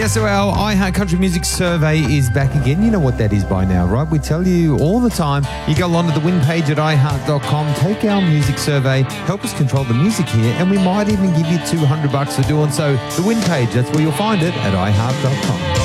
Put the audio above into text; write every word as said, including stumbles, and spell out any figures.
Yeah, so our iHeart Country Music Survey is back again. You know what that is by now, right? We tell you all the time. You go onto the win page at i heart dot com, take our music survey, help us control the music here, and we might even give you two hundred bucks for doing so. The win page, that's where you'll find it at i heart dot com.